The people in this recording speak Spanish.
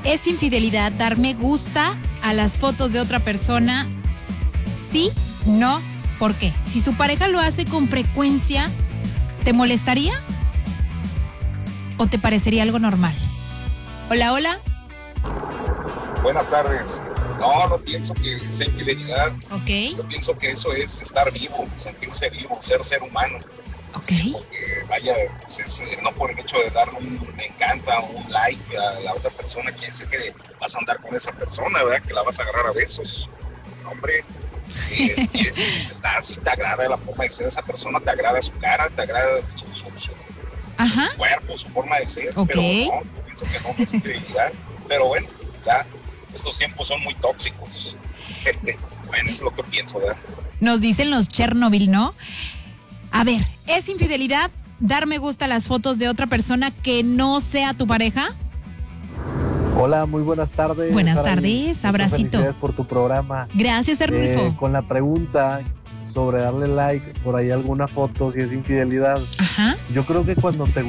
¿Es infidelidad dar me gusta a las fotos de otra persona? Sí, no, ¿por qué? Si su pareja lo hace con frecuencia, ¿te molestaría? ¿O te parecería algo normal? Hola, hola. Buenas tardes. No pienso que sea infidelidad. Ok. Yo pienso que eso es estar vivo, sentirse vivo, ser humano. Ok. Porque vaya, pues no por el hecho de darle un me encanta o un like a la otra persona, quiere decir que vas a andar con esa persona, ¿verdad? Que la vas a agarrar a besos. Hombre, sí, si te agrada la forma de ser de esa persona, te agrada su cara, te agrada su cuerpo, su forma de ser, Ok. pero no, pienso que no es infidelidad. Pero bueno, ya, estos tiempos son muy tóxicos. Bueno, eso es lo que pienso, ¿verdad? Nos dicen los Chernobyl, ¿no? A ver, ¿es infidelidad dar me gusta a las fotos de otra persona que no sea tu pareja? Hola, muy buenas tardes. Buenas Saraí. tardes, Muchas abracito. felicidades por tu programa. Gracias, Arnulfo. Con la pregunta sobre darle like por ahí a alguna foto, si es infidelidad. Ajá. Yo creo que cuando te